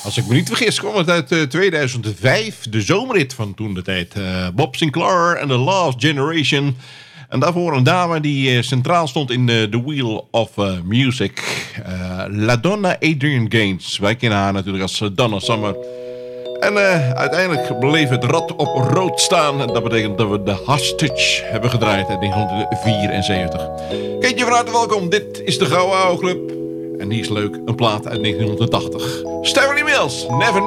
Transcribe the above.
Als ik me niet vergis, kwam het uit 2005. De zomerrit van toen de tijd. Bob Sinclair en The Last Generation. En daarvoor een dame die centraal stond in The Wheel of Music. La Donna Adrienne Gaines. Wij kennen haar natuurlijk als Donna Summer. En uiteindelijk bleef het rad op rood staan. En dat betekent dat we de Hostage hebben gedraaid in 1974. Keetje van harte welkom. Dit is de Gouden Oude Club. En die is leuk, een plaat uit 1980. Stephanie Mills, Never